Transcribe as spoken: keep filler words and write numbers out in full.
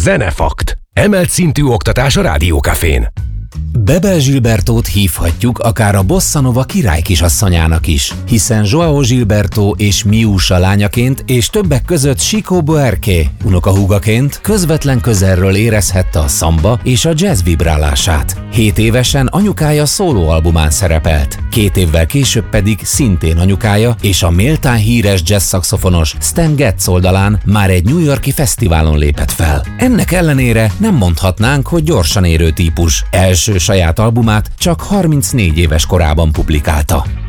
Zenefakt. Emelt szintű oktatás a Rádiókafén. Bebel Gilbertót hívhatjuk akár a Bossa Nova király kisasszonyának is, hiszen João Gilberto és Miúsa lányaként és többek között Chico Buarque unokahúgaként közvetlen közelről érezhette a szamba és a jazz vibrálását. Hét évesen anyukája szólóalbumán szerepelt, két évvel később pedig szintén anyukája és a méltán híres jazz szaxofonos Stan Getz oldalán már egy New York-i fesztiválon lépett fel. Ennek ellenére nem mondhatnánk, hogy gyorsan érő típus. Első saját albumát csak harmincnégy éves korában publikálta.